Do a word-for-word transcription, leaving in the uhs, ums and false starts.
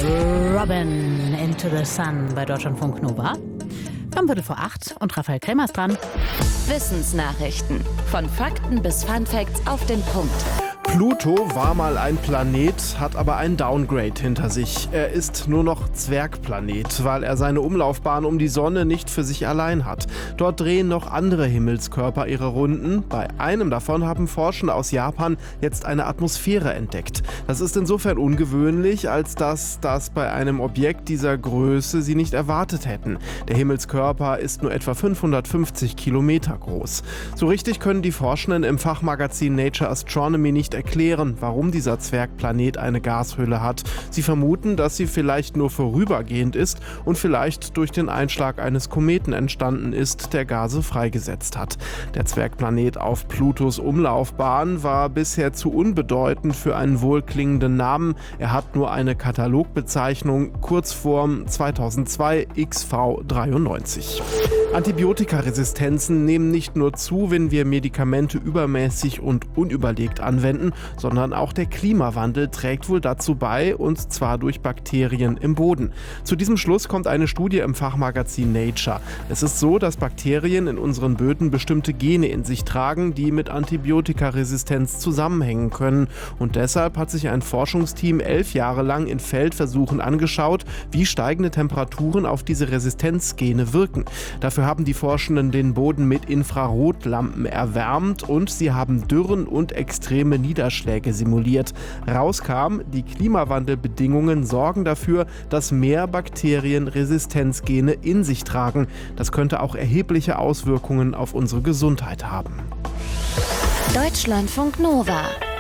Robin into the Sun bei Deutschlandfunk Nova. Fünf Viertel vor acht und Raphael Krämer ist dran. Wissensnachrichten. Von Fakten bis Funfacts auf den Punkt. Pluto war mal ein Planet, hat aber ein Downgrade hinter sich. Er ist nur noch Zwergplanet, weil er seine Umlaufbahn um die Sonne nicht für sich allein hat. Dort drehen noch andere Himmelskörper ihre Runden. Bei einem davon haben Forschende aus Japan jetzt eine Atmosphäre entdeckt. Das ist insofern ungewöhnlich, als dass das bei einem Objekt dieser Größe sie nicht erwartet hätten. Der Himmelskörper ist nur etwa fünfhundertfünfzig Kilometer groß. So richtig können die Forschenden im Fachmagazin Nature Astronomy nicht erklären, warum dieser Zwergplanet eine Gashülle hat. Sie vermuten, dass sie vielleicht nur vorübergehend ist und vielleicht durch den Einschlag eines Kometen entstanden ist, der Gase freigesetzt hat. Der Zwergplanet auf Plutos Umlaufbahn war bisher zu unbedeutend für einen wohlklingenden Namen. Er hat nur eine Katalogbezeichnung, Kurzform zweitausendzwei X V dreiundneunzig. Antibiotikaresistenzen nehmen nicht nur zu, wenn wir Medikamente übermäßig und unüberlegt anwenden, sondern auch der Klimawandel trägt wohl dazu bei, und zwar durch Bakterien im Boden. Zu diesem Schluss kommt eine Studie im Fachmagazin Nature. Es ist so, dass Bakterien in unseren Böden bestimmte Gene in sich tragen, die mit Antibiotikaresistenz zusammenhängen können. Und deshalb hat sich ein Forschungsteam elf Jahre lang in Feldversuchen angeschaut, wie steigende Temperaturen auf diese Resistenzgene wirken. Dafür haben die Forschenden den Boden mit Infrarotlampen erwärmt und sie haben Dürren und extreme Niederschläge simuliert. Rauskam, die Klimawandelbedingungen sorgen dafür, dass mehr Bakterien Resistenzgene in sich tragen. Das könnte auch erhebliche Auswirkungen auf unsere Gesundheit haben. Deutschlandfunk Nova.